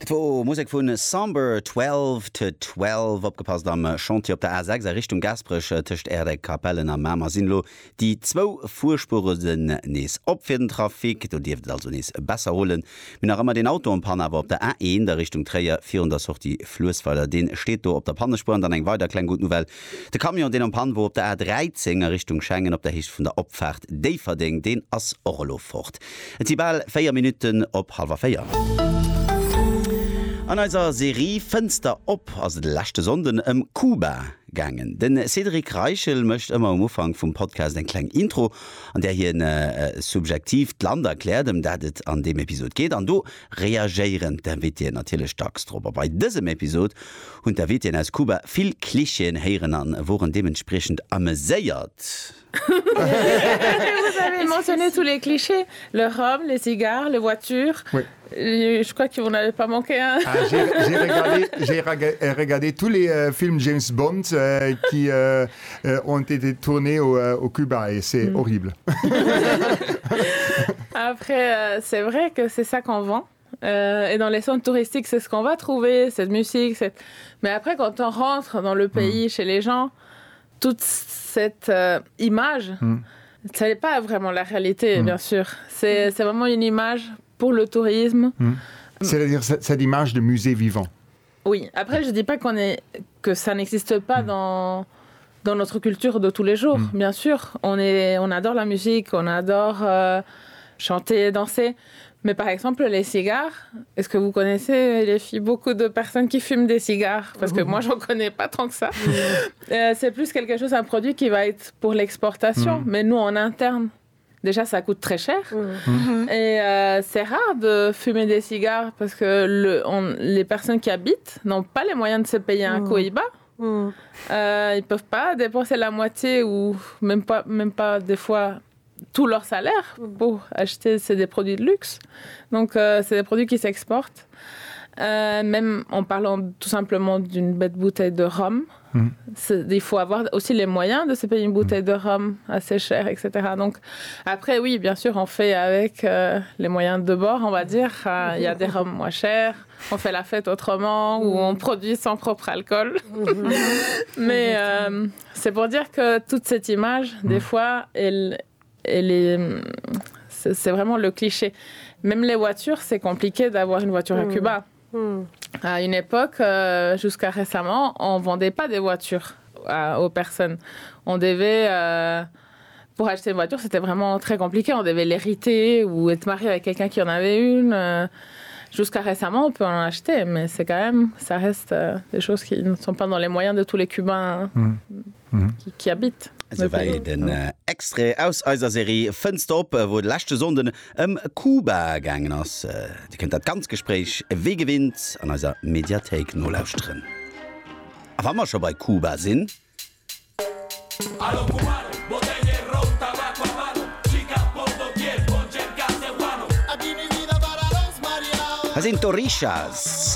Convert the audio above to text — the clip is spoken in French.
Musik vun Somber 12 to 12 opgepasst am Chantier op der A6 Richtung Gasbrech tcht Erde Kapellen am Mamer Sinlo. Die 2 Fuhrspurden nees opfir den Trafik, du Dift also nees besser holen. Min immer den Auto am Pan awer op der A1 der Richtung Träier 400 auch die Flussfaller. Den steht du op der Pannespur, dann eng weiter klein gut Novel. De Kamion den am Pan wo op der A13 Richtung Schengen op der Hicht vun der Opfahrt Deverding den ass Orlo fort. Et ball 4 Minuten op 3:30. An eiser Serie Fenster op as de lachte Sonden Kuba gangen. Den Cedric Reichel mëcht immer am Ufang vum Podcast en kleng Intro, an der hier subjektiv Land erklärt, dat et an dem Episode geht. An du reagieren, dann wird ihr natürlich stark drüber. Bei diesem Episode und da wird ihr aus Kuba viel Klischeen heieren an, worin dementsprechend amüsiert. Vous avez mentionné tous les clichés, le rhum, les cigares, les voitures. Oui. Je crois que vous n'avez pas manqué un. J'ai regardé tous les films James Bond qui ont été tournés au Cuba et c'est horrible. Après, c'est vrai que c'est ça qu'on vend. Et dans les centres touristiques, c'est ce qu'on va trouver, cette musique. Mais après, quand on rentre dans le pays, chez les gens, toute cette image, ça n'est pas vraiment la réalité, bien sûr. C'est vraiment une image pour le tourisme. C'est-à-dire cette image de musée vivant. Oui. Après, je ne dis pas que ça n'existe pas dans notre culture de tous les jours. Bien sûr, on adore la musique, on adore chanter, danser. Mais par exemple, les cigares, est-ce que vous connaissez, les filles, beaucoup de personnes qui fument des cigares? Parce que moi, j'en connais pas tant que ça. C'est plus quelque chose, un produit qui va être pour l'exportation. Mais nous, en interne, déjà, ça coûte très cher. Et c'est rare de fumer des cigares parce que les personnes qui habitent n'ont pas les moyens de se payer un cohiba. Ils peuvent pas dépenser la moitié ou même pas des fois tout leur salaire pour acheter des produits de luxe. Donc, c'est des produits qui s'exportent. Même en parlant tout simplement d'une bête bouteille de rhum, il faut avoir aussi les moyens de se payer une bouteille de rhum assez chère, etc. Donc, après, oui, bien sûr, on fait avec les moyens de bord, on va dire. Il y a des rhums moins chers, on fait la fête autrement, ou on produit son propre alcool. Mais c'est pour dire que toute cette image, des fois, c'est vraiment le cliché. Même les voitures, c'est compliqué d'avoir une voiture à Cuba. À une époque, jusqu'à récemment, on ne vendait pas des voitures aux personnes. On devait, pour acheter une voiture, c'était vraiment très compliqué. On devait l'hériter ou être marié avec quelqu'un qui en avait une. Jusqu'à récemment, on peut en acheter, mais c'est quand même, ça reste des choses qui ne sont pas dans les moyens de tous les Cubains qui habitent. Also bei den Extra aus eiser Serie Fenster op, wo de lachte Sonden Kuba gangen ass. Di könnt dat ganz Gespräch wie gewinnt an eiser Mediathek no lauschtren. A Wammer schon bei Kuba sinn? Das sind Torrijas